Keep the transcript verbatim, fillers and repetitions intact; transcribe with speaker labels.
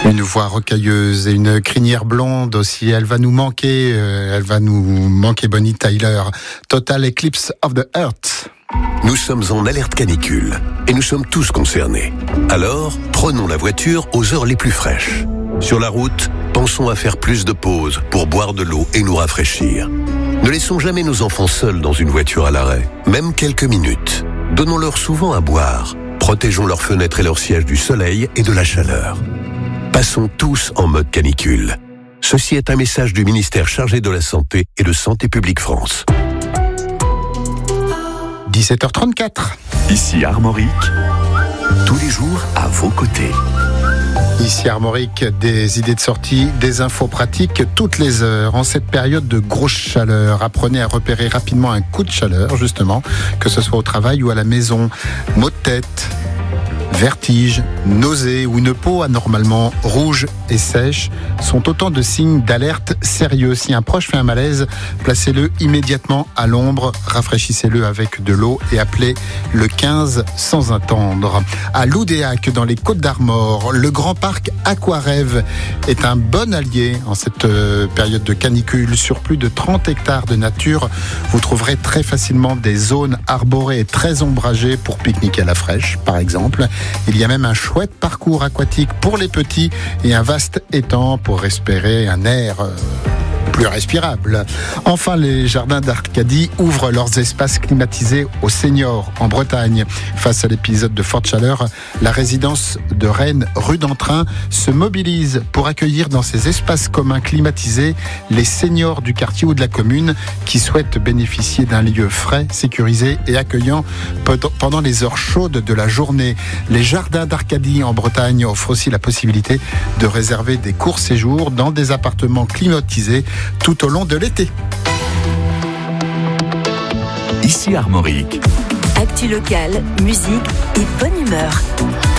Speaker 1: Une voix rocailleuse et une crinière blonde aussi. Elle va nous manquer, euh, elle va nous manquer Bonnie Tyler. Total Eclipse of the Heart.
Speaker 2: Nous sommes en alerte canicule et nous sommes tous concernés. Alors, prenons la voiture aux heures les plus fraîches. Sur la route, pensons à faire plus de pauses pour boire de l'eau et nous rafraîchir. Ne laissons jamais nos enfants seuls dans une voiture à l'arrêt, même quelques minutes. Donnons-leur souvent à boire. Protégeons leurs fenêtres et leurs sièges du soleil et de la chaleur. Passons tous en mode canicule. Ceci est un message du ministère chargé de la Santé et de Santé publique France.
Speaker 1: dix-sept heures trente-quatre.
Speaker 3: Ici Armorique, tous les jours à vos côtés.
Speaker 1: Ici Armorique, des idées de sortie, des infos pratiques toutes les heures. En cette période de grosse chaleur, apprenez à repérer rapidement un coup de chaleur, justement, que ce soit au travail ou à la maison. Maux de tête, vertige, nausée ou une peau anormalement rouge et sèche sont autant de signes d'alerte sérieux. Si un proche fait un malaise, placez-le immédiatement à l'ombre, rafraîchissez-le avec de l'eau et appelez le quinze sans attendre. À Loudéac, dans les Côtes-d'Armor, le grand parc Aquarêve est un bon allié en cette période de canicule. Sur plus de trente hectares de nature, vous trouverez très facilement des zones arborées et très ombragées pour pique-niquer à la fraîche, par exemple. Il y a même un chouette parcours aquatique pour les petits et un vaste étang pour respirer un air euh, plus respirable. Enfin, les jardins d'Arcadie ouvrent leurs espaces climatisés aux seniors en Bretagne. Face à l'épisode de forte chaleur, la résidence de Rennes, rue d'Entrain, se mobilise pour accueillir dans ces espaces communs climatisés les seniors du quartier ou de la commune qui souhaitent bénéficier d'un lieu frais, sécurisé et accueillant pendant les heures chaudes de la journée. Les jardins d'Arcadie en Bretagne offrent aussi la possibilité de réserver des courts séjours dans des appartements climatisés tout au long de l'été.
Speaker 3: Ici Armorique.
Speaker 4: Actu locale, musique et bonne humeur.